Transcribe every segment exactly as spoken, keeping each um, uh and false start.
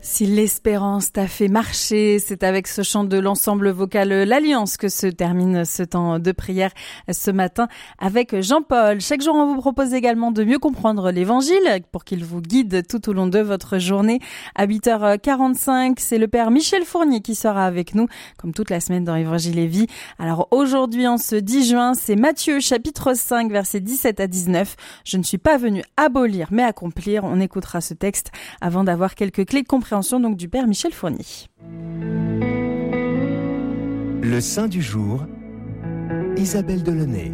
Si l'espérance t'a fait marcher, c'est avec ce chant de l'ensemble vocal L'Alliance que se termine ce temps de prière ce matin avec Jean-Paul. Chaque jour, on vous propose également de mieux comprendre l'Évangile pour qu'il vous guide tout au long de votre journée. À huit heures quarante-cinq, c'est le Père Michel Fournier qui sera avec nous, comme toute la semaine dans Évangile et Vie. Alors aujourd'hui, en ce dix juin, c'est Matthieu chapitre cinq, versets dix-sept à dix-neuf. Je ne suis pas venu abolir, mais accomplir. On écoutera ce texte avant d'avoir quelques clés de compréhension donc du Père Michel Fournier. Le Saint du jour, Isabelle Delaunay.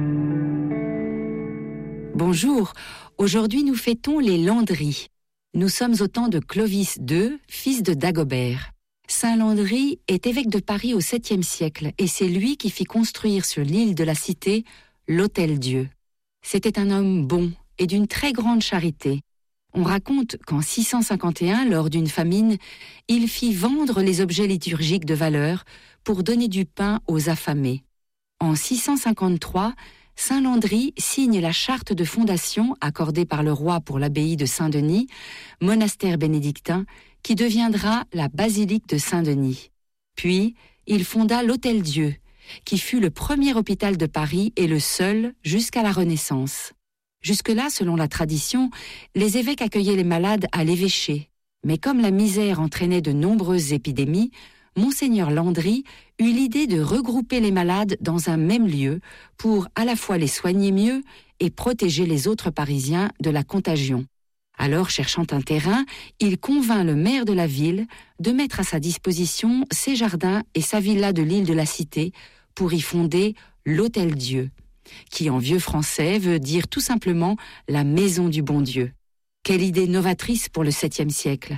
Bonjour, aujourd'hui nous fêtons les Landry. Nous sommes au temps de Clovis deux, fils de Dagobert. Saint Landry est évêque de Paris au septième siècle et c'est lui qui fit construire sur l'île de la Cité l'Hôtel-Dieu. C'était un homme bon et d'une très grande charité. On raconte qu'en six cent cinquante et un, lors d'une famine, il fit vendre les objets liturgiques de valeur pour donner du pain aux affamés. En six cent cinquante-trois, Saint Landry signe la charte de fondation accordée par le roi pour l'abbaye de Saint-Denis, monastère bénédictin, qui deviendra la basilique de Saint-Denis. Puis, il fonda l'Hôtel-Dieu, qui fut le premier hôpital de Paris et le seul jusqu'à la Renaissance. Jusque-là, selon la tradition, les évêques accueillaient les malades à l'évêché. Mais comme la misère entraînait de nombreuses épidémies, Monseigneur Landry eut l'idée de regrouper les malades dans un même lieu pour à la fois les soigner mieux et protéger les autres Parisiens de la contagion. Alors, cherchant un terrain, il convainc le maire de la ville de mettre à sa disposition ses jardins et sa villa de l'île de la Cité pour y fonder l'Hôtel-Dieu, qui en vieux français veut dire tout simplement la maison du bon Dieu. Quelle idée novatrice pour le septième siècle.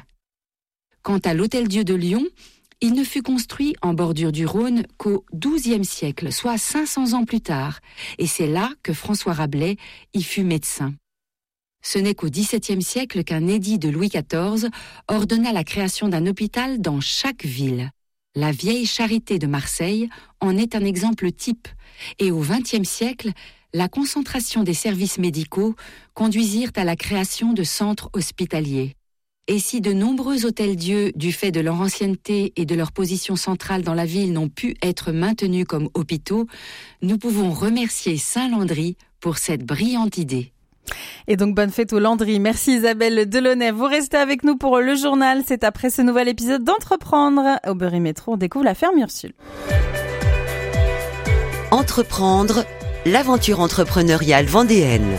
Quant à l'Hôtel-Dieu de Lyon, il ne fut construit en bordure du Rhône qu'au douzième siècle, soit cinq cents ans plus tard, et c'est là que François Rabelais y fut médecin. Ce n'est qu'au dix-septième siècle qu'un édit de Louis quatorze ordonna la création d'un hôpital dans chaque ville. La vieille charité de Marseille en est un exemple type, et au vingtième siècle, la concentration des services médicaux conduisirent à la création de centres hospitaliers. Et si de nombreux hôtels-dieux, du fait de leur ancienneté et de leur position centrale dans la ville, n'ont pu être maintenus comme hôpitaux, nous pouvons remercier Saint Landry pour cette brillante idée. Et donc bonne fête aux Landry. Merci Isabelle Delaunay. Vous restez avec nous pour le journal. C'est après ce nouvel épisode d'Entreprendre. Au Berry Métro, on découvre la ferme Ursule. Entreprendre, l'aventure entrepreneuriale vendéenne.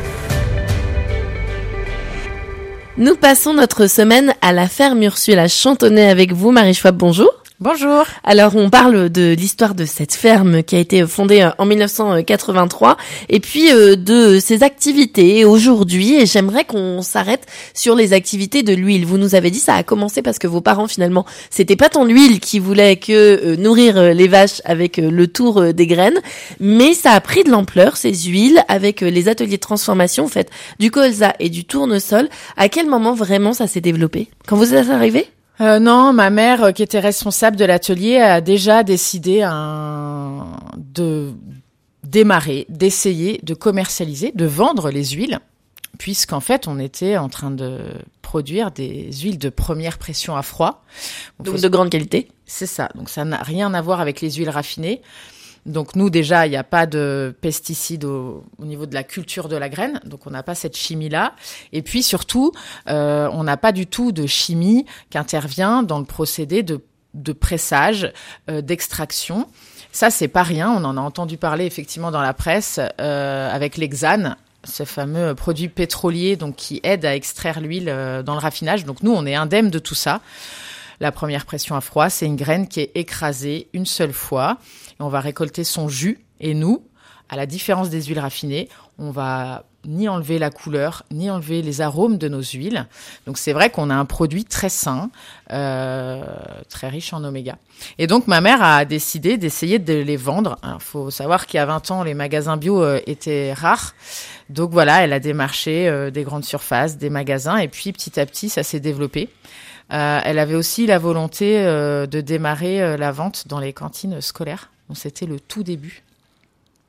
Nous passons notre semaine à la ferme Ursule à Chantonnay avec vous, Marie Schwab. Bonjour. Bonjour. Alors, on parle de l'histoire de cette ferme qui a été fondée en dix-neuf cent quatre-vingt-trois et puis euh, de ses activités aujourd'hui. Et j'aimerais qu'on s'arrête sur les activités de l'huile. Vous nous avez dit ça a commencé parce que vos parents, finalement, c'était pas tant l'huile qui voulait que euh, nourrir les vaches avec euh, le tour euh, des graines, mais ça a pris de l'ampleur, ces huiles, avec euh, les ateliers de transformation. Vous faites du colza et du tournesol. À quel moment vraiment ça s'est développé? Quand vous êtes arrivé? Euh, non, ma mère, euh, qui était responsable de l'atelier, a déjà décidé un... de démarrer, d'essayer de commercialiser, de vendre les huiles, puisqu'en fait, on était en train de produire des huiles de première pression à froid. Donc, Donc de grande qualité. C'est ça. Donc ça n'a rien à voir avec les huiles raffinées. Donc nous déjà, il n'y a pas de pesticides au, au niveau de la culture de la graine, donc on n'a pas cette chimie-là. Et puis surtout, euh, on n'a pas du tout de chimie qui intervient dans le procédé de, de pressage, euh, d'extraction. Ça, c'est pas rien, on en a entendu parler effectivement dans la presse euh, avec l'hexane, ce fameux produit pétrolier donc, qui aide à extraire l'huile euh, dans le raffinage. Donc nous, on est indemne de tout ça. La première pression à froid, c'est une graine qui est écrasée une seule fois. Et on va récolter son jus. Et nous, à la différence des huiles raffinées, on va ni enlever la couleur, ni enlever les arômes de nos huiles. Donc c'est vrai qu'on a un produit très sain, euh, très riche en oméga. Et donc ma mère a décidé d'essayer de les vendre. Il faut savoir qu'il y a vingt ans, les magasins bio euh, étaient rares. Donc voilà, elle a démarché euh, des grandes surfaces, des magasins. Et puis petit à petit, ça s'est développé. Euh, elle avait aussi la volonté euh, de démarrer euh, la vente dans les cantines scolaires. Donc, c'était le tout début.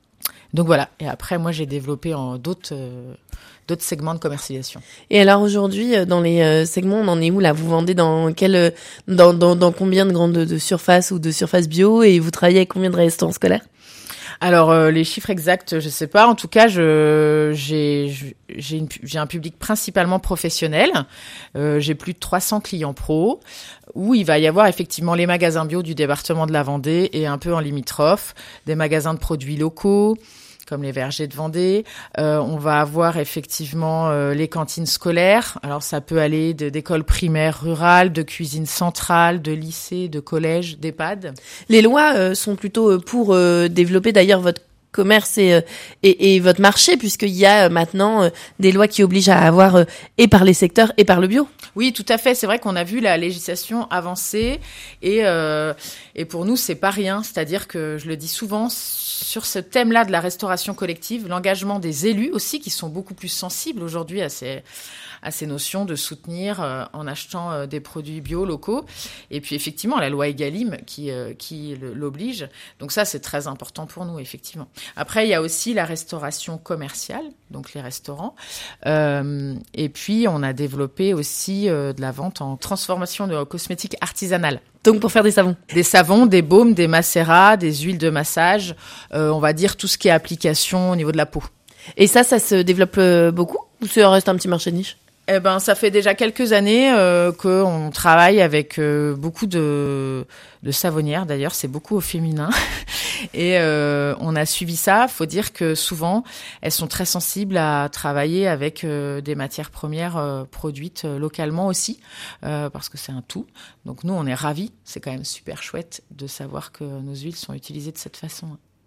Donc voilà. Et après, moi, j'ai développé en d'autres, euh, d'autres segments de commercialisation. Et alors aujourd'hui, dans les euh, segments, on en est où là? Vous vendez dans quel, euh, dans, dans, dans combien de grandes de surfaces ou de surfaces bio, et vous travaillez avec combien de restaurants scolaires? Alors euh, les chiffres exacts, je sais pas. En tout cas, je j'ai j'ai une j'ai un public principalement professionnel. Euh, j'ai plus de trois cents clients pro, où il va y avoir effectivement les magasins bio du département de la Vendée et un peu en limitrophe, des magasins de produits locaux comme les vergers de Vendée. Euh, on va avoir effectivement euh, les cantines scolaires. Alors ça peut aller de, d'écoles primaires rurales, de cuisine centrale, de lycées, de collèges, d'EHPAD. Les lois euh, sont plutôt pour euh, développer d'ailleurs votre commerce et, et, et votre marché, puisqu'il y a maintenant euh, des lois qui obligent à avoir euh, et par les secteurs et par le bio. Oui, tout à fait. C'est vrai qu'on a vu la législation avancer et, euh, et pour nous, c'est pas rien. C'est-à-dire que je le dis souvent, sur ce thème-là de la restauration collective, l'engagement des élus aussi, qui sont beaucoup plus sensibles aujourd'hui à ces, à ces notions de soutenir euh, en achetant euh, des produits bio locaux. Et puis effectivement, la loi Egalim qui, euh, qui l'oblige. Donc ça, c'est très important pour nous, effectivement. Après, il y a aussi la restauration commerciale, donc les restaurants. Euh, et puis, on a développé aussi euh, de la vente en transformation de cosmétiques artisanales. Donc pour faire des savons. Des savons, des baumes, des macérats, des huiles de massage, euh, on va dire tout ce qui est application au niveau de la peau. Et ça, ça se développe euh, beaucoup ou ça reste un petit marché de niche? Eh ben, ça fait déjà quelques années euh, qu'on travaille avec euh, beaucoup de, de savonnières. D'ailleurs, c'est beaucoup au féminin. Et euh, on a suivi ça. Faut dire que souvent, elles sont très sensibles à travailler avec euh, des matières premières euh, produites euh, localement aussi, euh, parce que c'est un tout. Donc nous, on est ravis. C'est quand même super chouette de savoir que nos huiles sont utilisées de cette façon.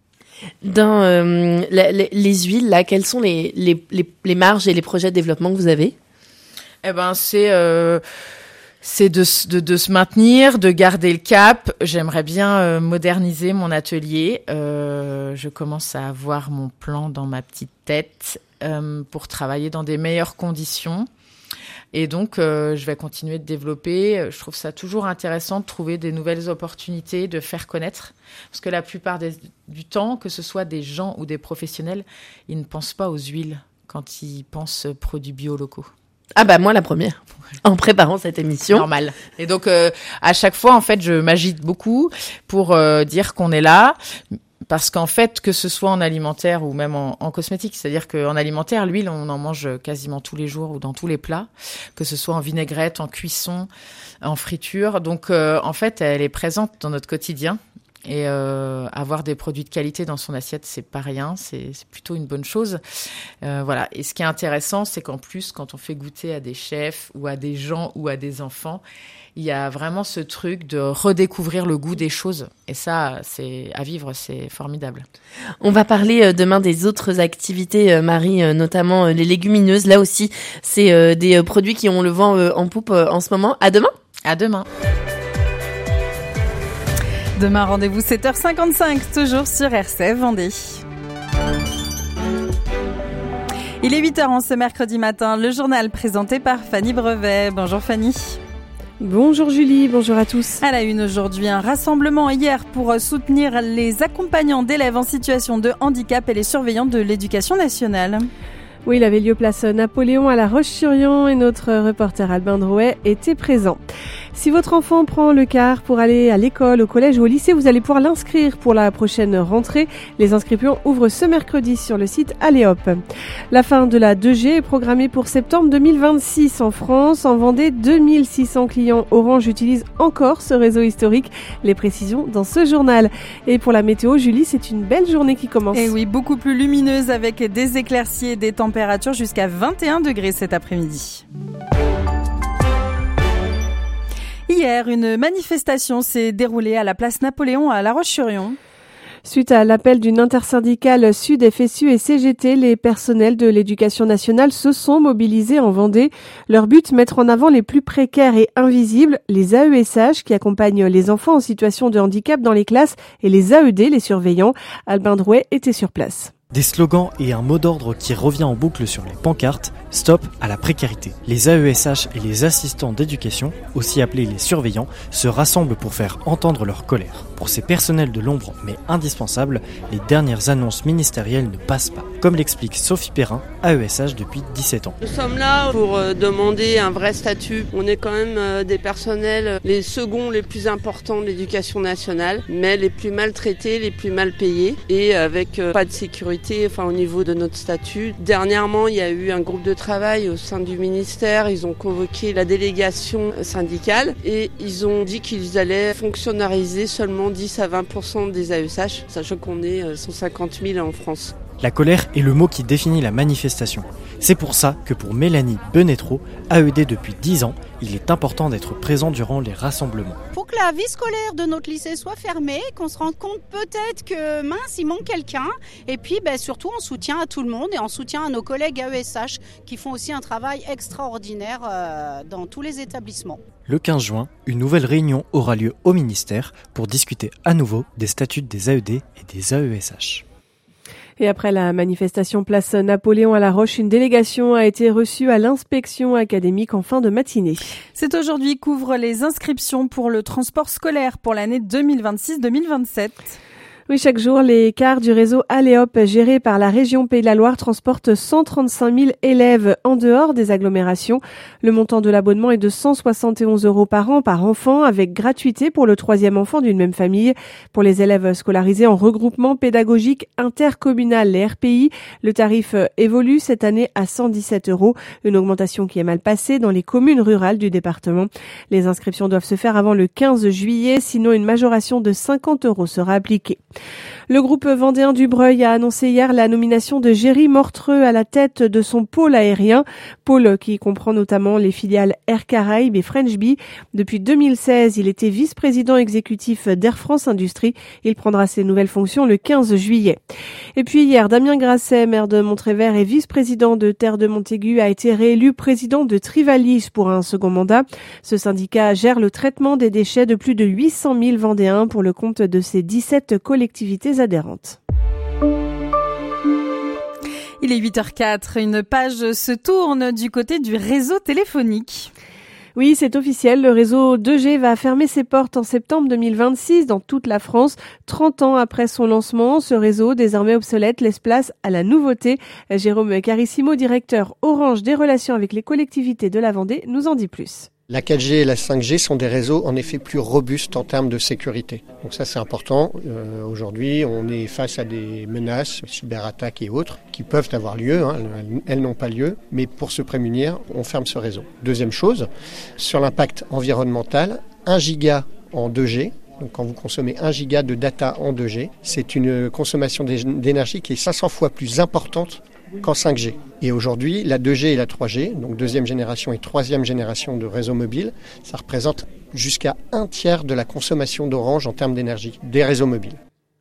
Dans euh, la, les, les huiles, là, quelles sont les, les, les, les marges et les projets de développement que vous avez? Eh ben, c'est euh, c'est de, de de se maintenir, de garder le cap. J'aimerais bien euh, moderniser mon atelier. Euh, je commence à avoir mon plan dans ma petite tête euh, pour travailler dans des meilleures conditions. Et donc, euh, je vais continuer de développer. Je trouve ça toujours intéressant de trouver des nouvelles opportunités, de faire connaître. Parce que la plupart des, du temps, que ce soit des gens ou des professionnels, ils ne pensent pas aux huiles quand ils pensent produits bio locaux. Ah bah moi la première, en préparant cette émission. Normal. Et donc euh, à chaque fois en fait je m'agite beaucoup pour euh, dire qu'on est là, parce qu'en fait que ce soit en alimentaire ou même en, en cosmétique, c'est-à-dire qu'en alimentaire l'huile on en mange quasiment tous les jours ou dans tous les plats, que ce soit en vinaigrette, en cuisson, en friture. Donc euh, en fait elle est présente dans notre quotidien. Et euh, avoir des produits de qualité dans son assiette, c'est pas rien, c'est, c'est plutôt une bonne chose. Euh, voilà. Et ce qui est intéressant, c'est qu'en plus, quand on fait goûter à des chefs ou à des gens ou à des enfants, il y a vraiment ce truc de redécouvrir le goût des choses. Et ça, c'est à vivre, c'est formidable. On va parler demain des autres activités, Marie, notamment les légumineuses. Là aussi, c'est des produits qui ont le vent en poupe en ce moment. À demain. À demain. Demain, rendez-vous sept heures cinquante-cinq, toujours sur R C F Vendée. Il est huit heures ce mercredi matin, le journal présenté par Fanny Brevet. Bonjour Fanny. Bonjour Julie, bonjour à tous. À la une aujourd'hui, un rassemblement hier pour soutenir les accompagnants d'élèves en situation de handicap et les surveillants de l'éducation nationale. Oui, il avait lieu place Napoléon à La Roche-sur-Yon et notre reporter Albin Drouet était présent. Si votre enfant prend le car pour aller à l'école, au collège ou au lycée, vous allez pouvoir l'inscrire pour la prochaine rentrée. Les inscriptions ouvrent ce mercredi sur le site Aléop. La fin de la deux G est programmée pour septembre deux mille vingt-six en France. En Vendée, deux mille six cents clients Orange utilisent encore ce réseau historique. Les précisions dans ce journal. Et pour la météo, Julie, c'est une belle journée qui commence. Et oui, beaucoup plus lumineuse avec des éclaircies et des températures jusqu'à vingt et un degrés cet après-midi. Hier, une manifestation s'est déroulée à la place Napoléon à La Roche-sur-Yon. Suite à l'appel d'une intersyndicale Sud F S U et C G T, les personnels de l'éducation nationale se sont mobilisés en Vendée. Leur but, mettre en avant les plus précaires et invisibles, les A E S H qui accompagnent les enfants en situation de handicap dans les classes et les A E D, les surveillants. Albin Drouet était sur place. Des slogans et un mot d'ordre qui revient en boucle sur les pancartes, stop à la précarité. Les A E S H et les assistants d'éducation, aussi appelés les surveillants, se rassemblent pour faire entendre leur colère. Pour ces personnels de l'ombre mais indispensables, les dernières annonces ministérielles ne passent pas. Comme l'explique Sophie Perrin, A E S H depuis dix-sept ans. Nous sommes là pour demander un vrai statut. On est quand même des personnels les seconds les plus importants de l'éducation nationale, mais les plus maltraités, les plus mal payés et avec pas de sécurité enfin, au niveau de notre statut. Dernièrement, il y a eu un groupe de travail au sein du ministère. Ils ont convoqué la délégation syndicale et ils ont dit qu'ils allaient fonctionnariser seulement dix à vingt pour cent des A E S H, sachant qu'on est cent cinquante mille en France. La colère est le mot qui définit la manifestation. C'est pour ça que pour Mélanie Benetro, A E D depuis dix ans, il est important d'être présent durant les rassemblements. Il faut que la vie scolaire de notre lycée soit fermée, qu'on se rende compte peut-être que mince, il manque quelqu'un. Et puis ben, surtout en soutien à tout le monde et en soutien à nos collègues A E S H qui font aussi un travail extraordinaire euh, dans tous les établissements. Le quinze juin, une nouvelle réunion aura lieu au ministère pour discuter à nouveau des statuts des A E D et des A E S H. Et après la manifestation place Napoléon à La Roche, une délégation a été reçue à l'inspection académique en fin de matinée. C'est aujourd'hui qu'ouvrent les inscriptions pour le transport scolaire pour l'année deux mille vingt-six deux mille vingt-sept. Oui, chaque jour, les cars du réseau Aléop géré par la région Pays de la Loire transportent cent trente-cinq mille élèves en dehors des agglomérations. Le montant de l'abonnement est de cent soixante et onze euros par an par enfant, avec gratuité pour le troisième enfant d'une même famille. Pour les élèves scolarisés en regroupement pédagogique intercommunal, les R P I, le tarif évolue cette année à cent dix-sept euros, une augmentation qui est mal passée dans les communes rurales du département. Les inscriptions doivent se faire avant le quinze juillet, sinon une majoration de cinquante euros sera appliquée. Le groupe vendéen du Breuil a annoncé hier la nomination de Géry Mortreux à la tête de son pôle aérien, pôle qui comprend notamment les filiales Air Caraïbes et French Bee. Depuis deux mille seize, il était vice-président exécutif d'Air France Industrie. Il prendra ses nouvelles fonctions le quinze juillet. Et puis hier, Damien Grasset, maire de Montrévert et vice-président de Terre de Montaigu, a été réélu président de Trivalis pour un second mandat. Ce syndicat gère le traitement des déchets de plus de huit cent mille Vendéens pour le compte de ses dix-sept collectivités adhérentes. Il est huit heures quatre, une page se tourne du côté du réseau téléphonique. Oui, c'est officiel, le réseau deux G va fermer ses portes en septembre deux mille vingt-six dans toute la France. trente ans après son lancement, ce réseau, désormais obsolète, laisse place à la nouveauté. Jérôme Carissimo, directeur Orange des relations avec les collectivités de la Vendée, nous en dit plus. La quatre G et la cinq G sont des réseaux en effet plus robustes en termes de sécurité. Donc ça c'est important. Euh, aujourd'hui on est face à des menaces, cyberattaques et autres qui peuvent avoir lieu, hein. elles, elles n'ont pas lieu, mais pour se prémunir, on ferme ce réseau. Deuxième chose, sur l'impact environnemental, un giga en deux G. Donc quand vous consommez un giga de data en deux G, c'est une consommation d'énergie qui est cinq cents fois plus importante qu'en cinq G. Et aujourd'hui, la deux G et la trois G, donc deuxième génération et troisième génération de réseaux mobiles, ça représente jusqu'à un tiers de la consommation d'Orange en termes d'énergie des réseaux mobiles.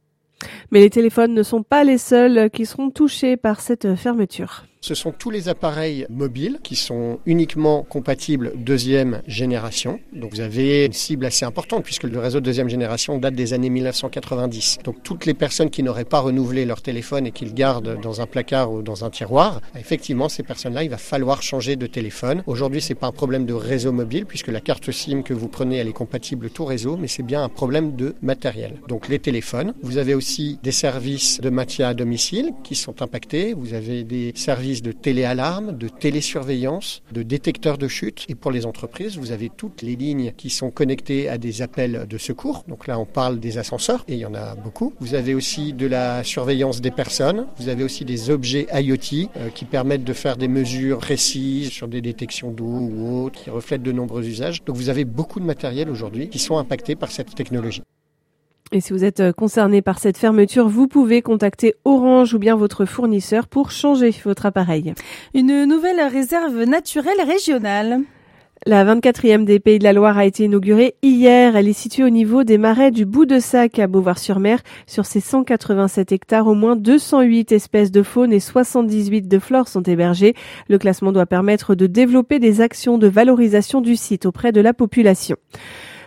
Mais les téléphones ne sont pas les seuls qui seront touchés par cette fermeture. Ce sont tous les appareils mobiles qui sont uniquement compatibles deuxième génération. Donc vous avez une cible assez importante puisque le réseau de deuxième génération date des années mille neuf cent quatre-vingt-dix. Donc toutes les personnes qui n'auraient pas renouvelé leur téléphone et qui le gardent dans un placard ou dans un tiroir, effectivement ces personnes-là, il va falloir changer de téléphone. Aujourd'hui, c'est pas un problème de réseau mobile puisque la carte SIM que vous prenez, elle est compatible tout réseau, mais c'est bien un problème de matériel. Donc les téléphones. Vous avez aussi des services de maintien à domicile qui sont impactés. Vous avez des services de téléalarme, de télésurveillance, de détecteurs de chute. Et pour les entreprises, vous avez toutes les lignes qui sont connectées à des appels de secours. Donc là, on parle des ascenseurs, et il y en a beaucoup. Vous avez aussi de la surveillance des personnes. Vous avez aussi des objets IoT euh, qui permettent de faire des mesures précises sur des détections d'eau ou autres, qui reflètent de nombreux usages. Donc vous avez beaucoup de matériel aujourd'hui qui sont impactés par cette technologie. Et si vous êtes concerné par cette fermeture, vous pouvez contacter Orange ou bien votre fournisseur pour changer votre appareil. Une nouvelle réserve naturelle régionale. La vingt-quatrième des Pays de la Loire a été inaugurée hier. Elle est située au niveau des marais du Bout de Sac à Beauvoir-sur-Mer. Sur ces cent quatre-vingt-sept hectares, au moins deux cent huit espèces de faune et soixante-dix-huit de flore sont hébergées. Le classement doit permettre de développer des actions de valorisation du site auprès de la population.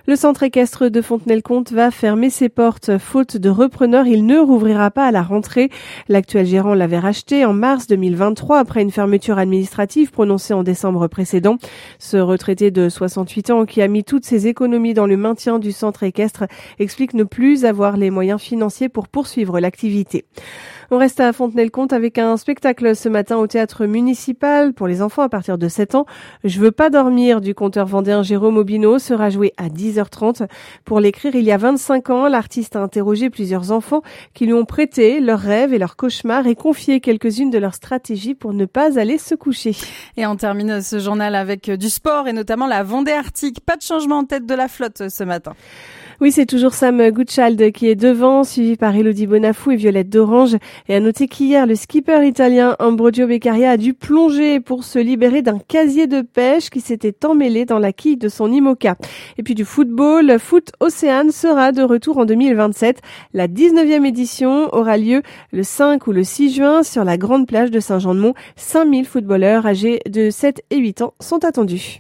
Le centre équestre de Fontenay-le-Comte va fermer ses portes. Faute de repreneur, il ne rouvrira pas à la rentrée. L'actuel gérant l'avait racheté en mars deux mille vingt-trois après une fermeture administrative prononcée en décembre précédent. Ce retraité de soixante-huit ans qui a mis toutes ses économies dans le maintien du centre équestre explique ne plus avoir les moyens financiers pour poursuivre l'activité. On reste à Fontenay-le-Comte avec un spectacle ce matin au théâtre municipal pour les enfants à partir de sept ans. Je veux pas dormir du conteur vendéen Jérôme Aubineau sera joué à dix heures trente. Pour l'écrire il y a vingt-cinq ans, l'artiste a interrogé plusieurs enfants qui lui ont prêté leurs rêves et leurs cauchemars et confié quelques-unes de leurs stratégies pour ne pas aller se coucher. Et on termine ce journal avec du sport et notamment la Vendée Arctic. Pas de changement en tête de la flotte ce matin. Oui, c'est toujours Sam Gutschald qui est devant, suivi par Elodie Bonafou et Violette d'Orange. Et à noter qu'hier, le skipper italien Ambrogio Beccaria a dû plonger pour se libérer d'un casier de pêche qui s'était emmêlé dans la quille de son IMOCA. Et puis du football, Foot Océane sera de retour en deux mille vingt-sept. La dix-neuvième édition aura lieu le cinq ou le six juin sur la grande plage de Saint-Jean-de-Mont. cinq mille footballeurs âgés de sept et huit ans sont attendus.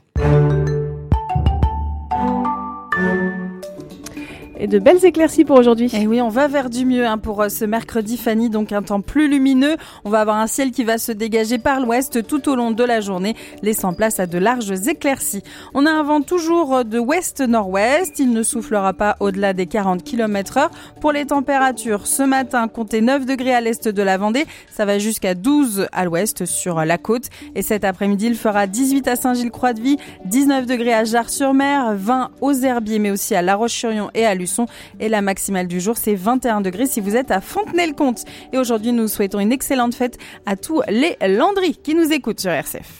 Et de belles éclaircies pour aujourd'hui. Et oui, on va vers du mieux hein, pour ce mercredi, Fanny. Donc un temps plus lumineux. On va avoir un ciel qui va se dégager par l'ouest tout au long de la journée, laissant place à de larges éclaircies. On a un vent toujours de ouest-nord-ouest. Il ne soufflera pas au-delà des quarante kilomètres heure. Pour les températures, ce matin, comptez neuf degrés à l'est de la Vendée. Ça va jusqu'à douze à l'ouest sur la côte. Et cet après-midi, il fera dix-huit à Saint-Gilles-Croix-de-Vie, dix-neuf degrés à Jars-sur-Mer, vingt aux Herbiers, mais aussi à La Roche-sur-Yon et à Luçon. Et la maximale du jour, c'est vingt et un degrés si vous êtes à Fontenay-le-Comte. Et aujourd'hui, nous souhaitons une excellente fête à tous les Landry qui nous écoutent sur R C F.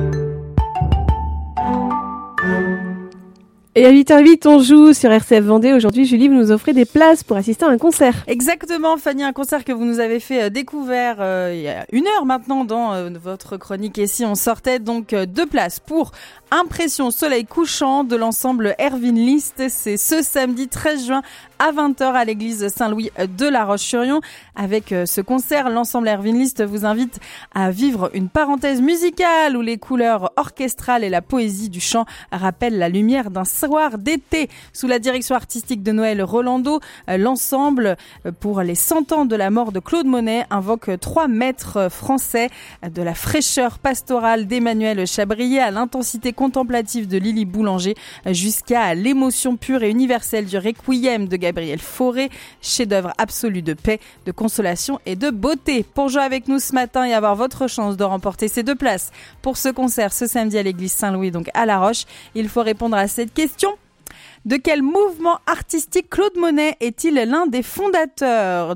Et à huit heures huit, on joue sur R C F Vendée. Aujourd'hui, Julie, vous nous offrez des places pour assister à un concert. Exactement, Fanny, un concert que vous nous avez fait découvrir euh, il y a une heure maintenant dans euh, votre chronique. Et si on sortait donc euh, deux places pour Impression Soleil Couchant de l'ensemble Erwin List. C'est ce samedi treize juin à vingt heures à l'église Saint-Louis de La Roche-sur-Yon. Avec euh, ce concert, l'ensemble Erwin List vous invite à vivre une parenthèse musicale où les couleurs orchestrales et la poésie du chant rappellent la lumière d'un soir d'été. Sous la direction artistique de Noël Rolando, l'ensemble pour les cent ans de la mort de Claude Monet invoque trois maîtres français, de la fraîcheur pastorale d'Emmanuel Chabrier à l'intensité contemplative de Lily Boulanger jusqu'à l'émotion pure et universelle du Requiem de Gabriel Fauré, chef-d'œuvre absolu de paix, de consolation et de beauté. Pour jouer avec nous ce matin et avoir votre chance de remporter ces deux places pour ce concert ce samedi à l'église Saint-Louis, donc à La Roche, il faut répondre à cette question. De quel mouvement artistique Claude Monet est-il l'un des fondateurs ?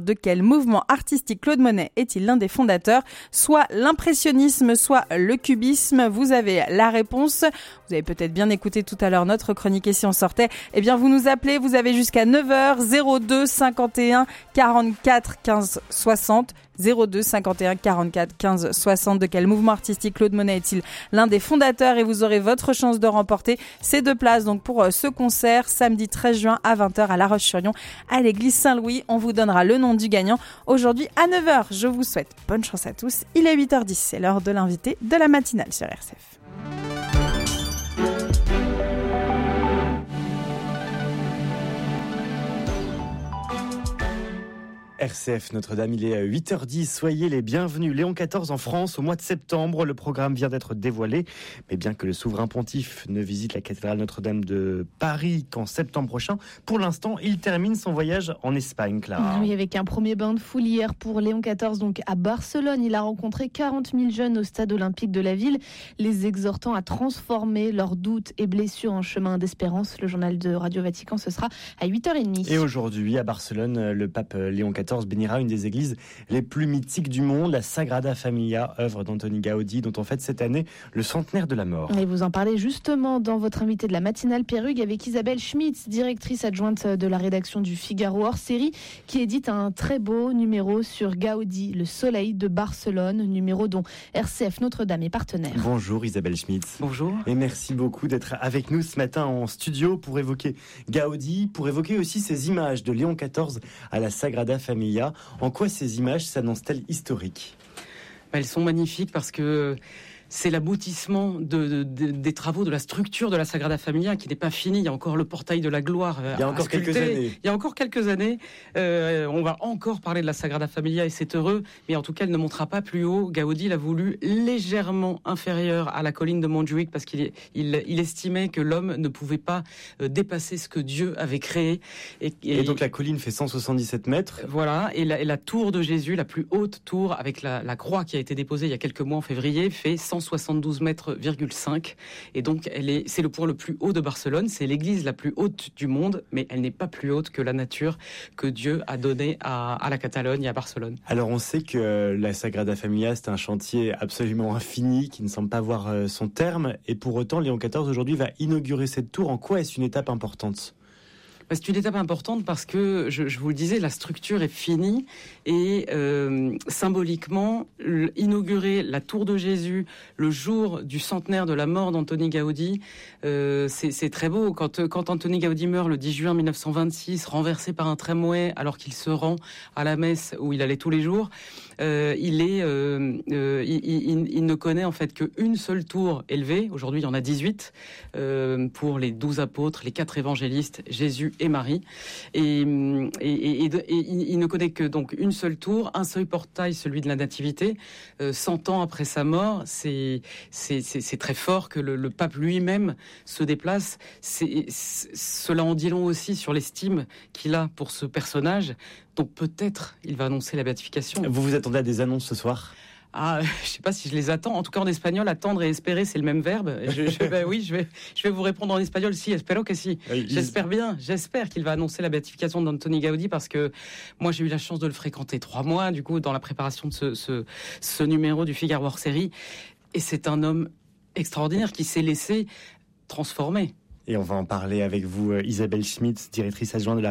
De quel mouvement artistique Claude Monet est-il l'un des fondateurs ? Soit l'impressionnisme, soit le cubisme. Vous avez la réponse. Vous avez peut-être bien écouté tout à l'heure notre chronique et si on sortait, eh bien vous nous appelez. Vous avez jusqu'à neuf heures, zéro deux cinquante et un quarante-quatre quinze soixante. zéro deux cinquante et un quarante-quatre quinze soixante. De quel mouvement artistique Claude Monet est-il l'un des fondateurs? Et vous aurez votre chance de remporter ces deux places donc pour ce concert samedi treize juin à vingt heures à La Roche-sur-Yon à l'église Saint-Louis. On vous donnera le nom du gagnant aujourd'hui à neuf heures. Je vous souhaite bonne chance à tous. Il est huit heures dix, c'est l'heure de l'invité de la matinale sur R C F. R C F Notre-Dame, il est huit heures dix, soyez les bienvenus. Léon quatorze en France au mois de septembre, le programme vient d'être dévoilé. Mais bien que le souverain pontife ne visite la cathédrale Notre-Dame de Paris qu'en septembre prochain, pour l'instant, il termine son voyage en Espagne, Clara. Oui, avec un premier bain de foule hier pour Léon quatorze, donc à Barcelone. Il a rencontré quarante mille jeunes au stade olympique de la ville, les exhortant à transformer leurs doutes et blessures en chemin d'espérance. Le journal de Radio Vatican, ce sera à huit heures trente. Et aujourd'hui, à Barcelone, le pape Léon quatorze bénira une des églises les plus mythiques du monde, la Sagrada Familia, œuvre d'Antoni Gaudi, dont on fête cette année le centenaire de la mort. Et vous en parlez justement dans votre invité de la matinale Perrugue avec Isabelle Schmitz, directrice adjointe de la rédaction du Figaro hors série, qui édite un très beau numéro sur Gaudi, le soleil de Barcelone, numéro dont R C F Notre-Dame est partenaire. Bonjour Isabelle Schmitz. Bonjour. Et merci beaucoup d'être avec nous ce matin en studio pour évoquer Gaudi, pour évoquer aussi ces images de Léon quatorze à la Sagrada Familia. En quoi ces images s'annoncent-elles historiques ? Elles sont magnifiques parce que c'est l'aboutissement de, de, des travaux de la structure de la Sagrada Familia qui n'est pas finie. Il y a encore le portail de la gloire. Il y a encore quelques années. Il y a encore quelques années. Euh, on va encore parler de la Sagrada Familia et c'est heureux. Mais en tout cas, elle ne montera pas plus haut. Gaudi l'a voulu légèrement inférieur à la colline de Montjuïc parce qu'il il, il estimait que l'homme ne pouvait pas dépasser ce que Dieu avait créé. Et, et, et donc la colline fait cent soixante-dix-sept mètres. Voilà. Et la, et la tour de Jésus, la plus haute tour avec la, la croix qui a été déposée il y a quelques mois en février, fait cent soixante-douze mètres virgule cinq. Et donc elle est, c'est le point le plus haut de Barcelone. C'est l'église la plus haute du monde, mais elle n'est pas plus haute que la nature que Dieu a donnée à, à la Catalogne et à Barcelone. Alors on sait que la Sagrada Familia, c'est un chantier absolument infini qui ne semble pas voir son terme. Et pour autant, Léon quatorze aujourd'hui va inaugurer cette tour. En quoi est-ce une étape importante ? C'est une étape importante parce que, je, je vous le disais, la structure est finie et euh, symboliquement, inaugurer la tour de Jésus le jour du centenaire de la mort d'Antoni Gaudi, euh, c'est, c'est très beau. Quand, quand Antoni Gaudi meurt le dix juin mille neuf cent vingt-six, renversé par un tramway alors qu'il se rend à la messe où il allait tous les jours, euh, il est, euh, euh, il, il, il ne connaît en fait qu'une seule tour élevée. Aujourd'hui, il y en a dix-huit euh, pour les douze apôtres, les quatre évangélistes, Jésus et Marie, et, et, et, et, et il ne connaît que donc une seule tour, un seul portail, celui de la Nativité. Euh, cent ans après sa mort, c'est c'est c'est, c'est très fort que le, le pape lui-même se déplace. C'est, c'est, cela en dit long aussi sur l'estime qu'il a pour ce personnage. Donc peut-être il va annoncer la béatification. Vous vous attendez à des annonces ce soir ? Ah, je sais pas si je les attends. En tout cas, en espagnol, attendre et espérer, c'est le même verbe. Je, je, ben oui, je vais, je vais vous répondre en espagnol. Si, espero que si. Oui, j'espère bien. J'espère qu'il va annoncer la béatification d'Antoni Gaudi parce que moi, j'ai eu la chance de le fréquenter trois mois, du coup, dans la préparation de ce, ce, ce numéro du Figaro hors série. Et c'est un homme extraordinaire qui s'est laissé transformer. Et on va en parler avec vous, Isabelle Schmitz, directrice adjointe de la